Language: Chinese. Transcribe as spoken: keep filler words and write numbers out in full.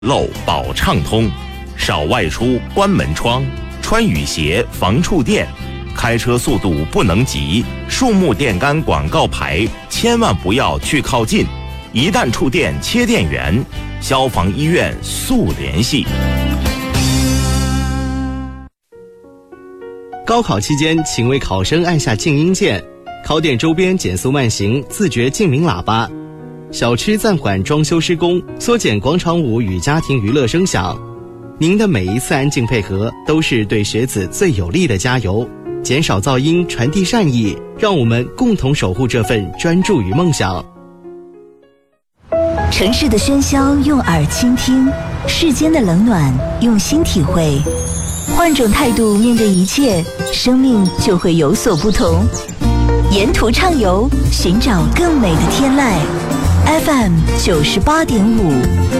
漏保畅通，少外出关门窗，穿雨鞋防触电，开车速度不能急，树木电杆广告牌千万不要去靠近，一旦触电切电源，消防医院速联系。 高考期间，请为考生按下静音键，考点周边减速慢行，自觉静鸣喇叭。小区暂缓装修施工，缩减广场舞与家庭娱乐声响。您的每一次安静配合，都是对学子最有力的加油。减少噪音，传递善意，让我们共同守护这份专注与梦想。 城市的喧嚣用耳倾听，世间的冷暖用心体会。换种态度面对一切，生命就会有所不同。沿途畅游，寻找更美的天籁。F M 九十八点五。